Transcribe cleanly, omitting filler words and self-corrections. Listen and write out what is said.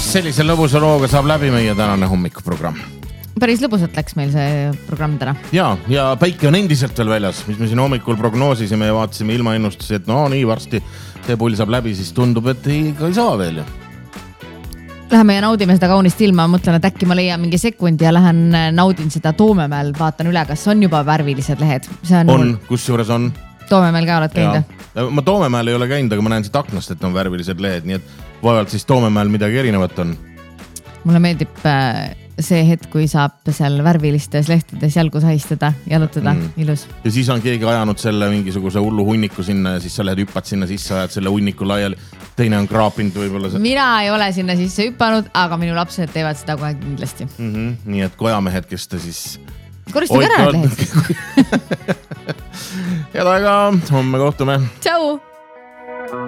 sellise lõbusa looga saab läbi meie tänane hommikuprogramm. Päris lõbusalt läks meil see programm täna. Ja päike on endiselt veel väljas, mis me siin hommikul prognoosisime ja vaatasime ilmaennustusi, et no nii varsti see pull saab läbi, siis tundub, et ei saa veel ju. Läheme ja naudime seda kaunist ilma, mõtlen, et äkki ma leian mingi sekundi ja lähen naudin seda Toomemäel, vaatan üle, kas on juba värvilised lehed. On, kus juures on? Toomemäel ka oled käinud? Ma Toomemäel ei ole käinud, aga ma näen siit aknast, et on värvilised lehed, nii et vaevalt siis Toomemäel midagi erinevat on. Mulle meeldib see hetk, kui saab seal värvilistes lehtedes jalgu sahistada, jalutada, ilus. Ja siis on keegi ajanud selle mingisuguse hullu hunniku sinna ja siis sa lähed hüppad sinna sisse, ajad selle hunniku laiali. Teine on kraapinud võib-olla. Mina ei ole sinna sisse hüppanud, aga minu lapsed teevad seda kohe kindlasti. Nii et kojamehed, kes te siis... Koristage ära need lehed siis. Head aega, homme kohtume. Tšau!